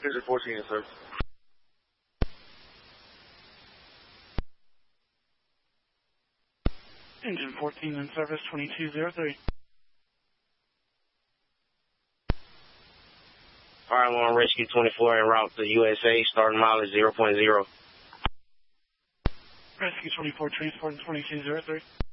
Engine 14 in service. Engine 14 in service, 2203. Fire alarm rescue 24 en route to USA, starting mileage 0.0. Rescue 24 transporting 2203.